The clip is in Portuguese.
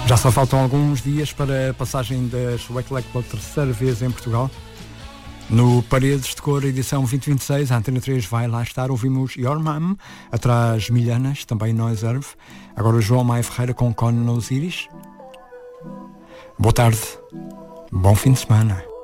Já só faltam alguns dias para a passagem das Wyclef pela terceira vez em Portugal. No Paredes de Cor, edição 2026, a Antena 3 vai lá estar. Ouvimos Your Mom, atrás Milhanas, também Noise Earth. Agora o João Maia Ferreira com Conan Osiris. Boa tarde, bom fim de semana.